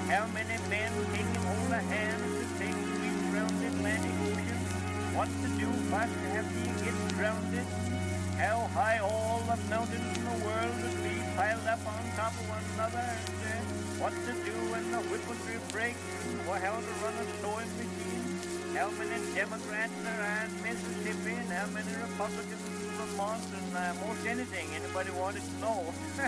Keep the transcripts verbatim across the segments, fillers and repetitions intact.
How many men taking hold of hands to take the reach round the Atlantic Ocean? What to do first after you get drowned? How high all the mountains in the world would be piled up on top of one another? And uh, what to do when the whippletree breaks? Or how to run a sewing machine? How many Democrats there are in Mississippi? And how many Republicans in Vermont? And uh, most anything anybody wanted to know.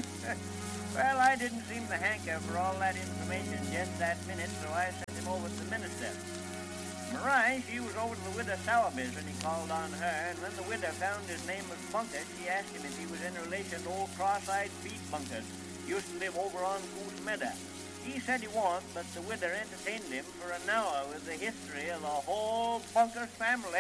Well, I didn't seem to hanker for all that information just that minute, so I sent him over to the minister. Marie, she was over to the widow Sowerby's when he called on her, and when the widow found his name was Bunkers, she asked him if he was in relation to old cross-eyed Pete Bunkers, used to live over on Goose Meadow. He said he wasn't, but the widow entertained him for an hour with the history of the whole Bunkers family.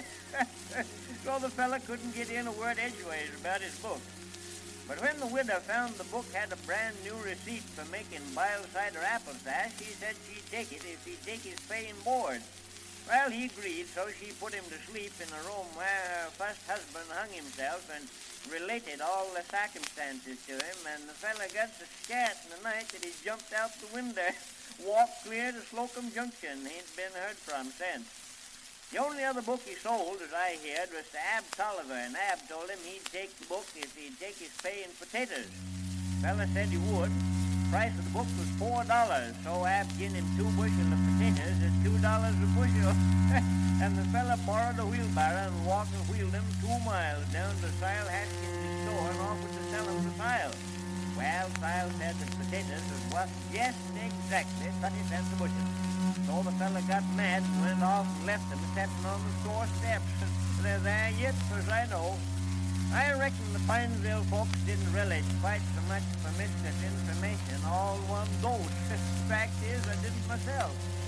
So the fella couldn't get in a word edgeways about his book. But when the widow found the book had a brand new receipt for making bile cider apple cider, she said she'd take it if he'd take his pay and board. Well, he agreed, so she put him to sleep in the room where her first husband hung himself and related all the circumstances to him, and the fella got so scared in the night that he jumped out the window, walked clear to Slocum Junction. He ain't been heard from since. The only other book he sold, as I heard, was to Ab Tolliver, and Ab told him he'd take the book if he'd take his pay in potatoes. Fella said he would. Price of the book was four dollars, so Ab gave him two bushel of potatoes at two dollars a bushel. And the fella borrowed a wheelbarrow and walked and wheeled him two miles down to Sile Haskins' store and offered to sell him to Sile. Well, Sile said the potatoes was worth just exactly thirty cents a bushel. So the fella got mad and went off and left them sitting on the store steps. They're there yet, as I know. I reckon the Pineville folks didn't relish quite so much promiscuous information all one dose. The fact is, I didn't myself.